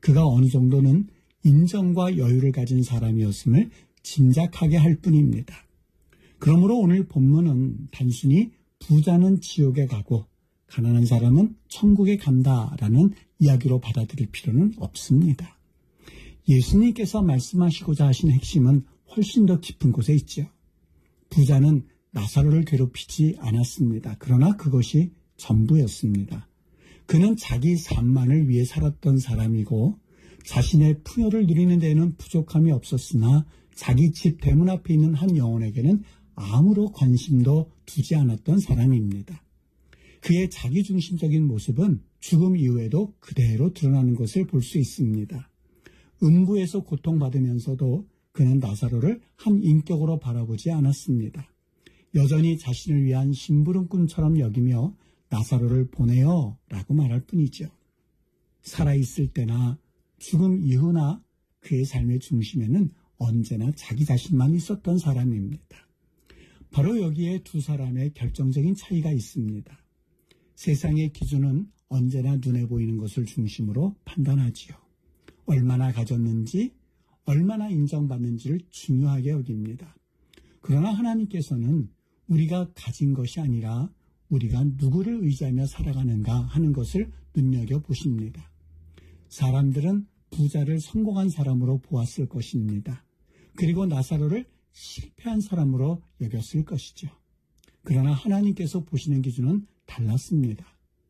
그가 어느 정도는 인정과 여유를 가진 사람이었음을 짐작하게 할 뿐입니다. 그러므로 오늘 본문은 단순히 부자는 지옥에 가고 가난한 사람은 천국에 간다라는 이야기로 받아들일 필요는 없습니다. 예수님께서 말씀하시고자 하신 핵심은 훨씬 더 깊은 곳에 있죠. 부자는 나사로를 괴롭히지 않았습니다. 그러나 그것이 전부였습니다. 그는 자기 삶만을 위해 살았던 사람이고 자신의 풍요를 누리는 데에는 부족함이 없었으나 자기 집 대문 앞에 있는 한 영혼에게는 아무런 관심도 두지 않았던 사람입니다. 그의 자기중심적인 모습은 죽음 이후에도 그대로 드러나는 것을 볼 수 있습니다. 음부에서 고통받으면서도 그는 나사로를 한 인격으로 바라보지 않았습니다. 여전히 자신을 위한 심부름꾼처럼 여기며 나사로를 보내요 라고 말할 뿐이죠. 살아있을 때나 죽음 이후나 그의 삶의 중심에는 언제나 자기 자신만 있었던 사람입니다. 바로 여기에 두 사람의 결정적인 차이가 있습니다. 세상의 기준은 언제나 눈에 보이는 것을 중심으로 판단하지요. 얼마나 가졌는지, 얼마나 인정받는지를 중요하게 여깁니다. 그러나 하나님께서는 우리가 가진 것이 아니라 우리가 누구를 의지하며 살아가는가 하는 것을 눈여겨보십니다. 사람들은 부자를 성공한 사람으로 보았을 것입니다. 그리고 나사로를 실패한 사람으로 여겼을 것이죠. 그러나 하나님께서 보시는 기준은 달랐습니다.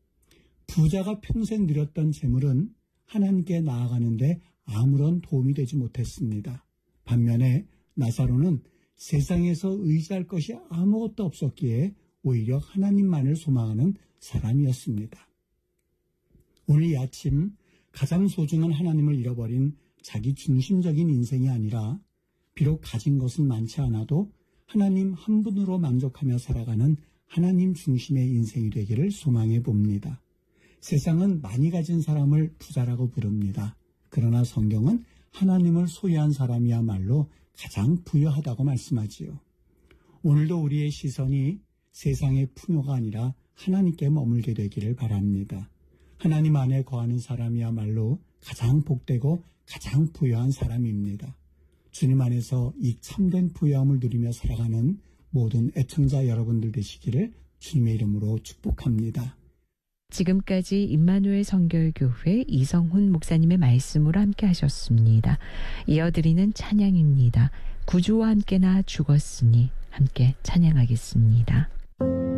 부자가 평생 누렸던 재물은 하나님께 나아가는데 아무런 도움이 되지 못했습니다. 반면에 나사로는 세상에서 의지할 것이 아무것도 없었기에 오히려 하나님만을 소망하는 사람이었습니다. 오늘 이 아침 가장 소중한 하나님을 잃어버린 자기 중심적인 인생이 아니라 비록 가진 것은 많지 않아도 하나님 한 분으로 만족하며 살아가는 하나님 중심의 인생이 되기를 소망해 봅니다. 세상은 많이 가진 사람을 부자라고 부릅니다. 그러나 성경은 하나님을 소유한 사람이야말로 가장 부유하다고 말씀하지요. 오늘도 우리의 시선이 세상의 풍요가 아니라 하나님께 머물게 되기를 바랍니다. 하나님 안에 거하는 사람이야말로 가장 복되고 가장 부유한 사람입니다. 주님 안에서 이 참된 부유함을 누리며 살아가는 모든 애청자 여러분들 되시기를 주님의 이름으로 축복합니다. 지금까지 임마누엘 성결교회 이성훈 목사님의 말씀으로 함께 하셨습니다. 이어드리는 찬양입니다. 구주와 함께나 죽었으니 함께 찬양하겠습니다.